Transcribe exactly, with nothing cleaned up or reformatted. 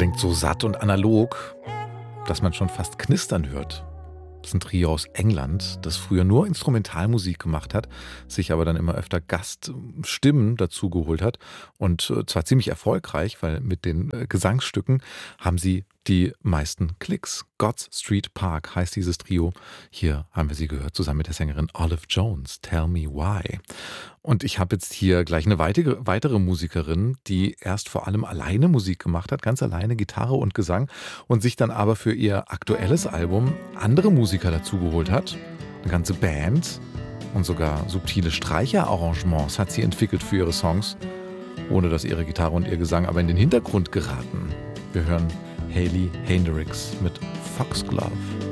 klingt so satt und analog, dass man schon fast knistern hört. Das ist ein Trio aus England, das früher nur Instrumentalmusik gemacht hat, sich aber dann immer öfter Gaststimmen dazu geholt hat. Und äh, zwar ziemlich erfolgreich, weil mit den äh, Gesangsstücken haben sie die meisten Klicks. God's Street Park heißt dieses Trio. Hier haben wir sie gehört, zusammen mit der Sängerin Olive Jones. Tell Me Why. Und ich habe jetzt hier gleich eine weitere, weitere Musikerin, die erst vor allem alleine Musik gemacht hat, ganz alleine Gitarre und Gesang und sich dann aber für ihr aktuelles Album andere Musiker dazugeholt hat. Eine ganze Band und sogar subtile Streicherarrangements hat sie entwickelt für ihre Songs, ohne dass ihre Gitarre und ihr Gesang aber in den Hintergrund geraten. Wir hören Hayley Hendricks mit Foxglove.